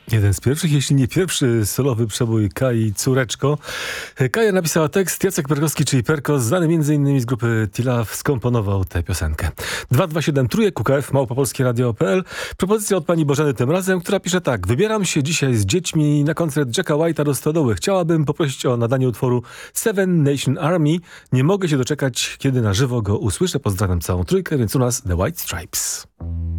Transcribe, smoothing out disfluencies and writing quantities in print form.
Jeden z pierwszych, jeśli nie pierwszy solowy przebój Kai Córeczko. Kaja napisała tekst, Jacek Perkowski, czyli Perko, znany m.in. z grupy T-Love, skomponował tę piosenkę. 227 trójek UKF, małpopolskieradio.pl. Propozycja od pani Bożeny tym razem, która pisze tak. Wybieram się dzisiaj z dziećmi na koncert Jacka White'a do Stodoły. Chciałabym poprosić o nadanie utworu Seven Nation Army. Nie mogę się doczekać, kiedy na żywo go usłyszę. Pozdrawiam całą trójkę, więc u nas The White Stripes.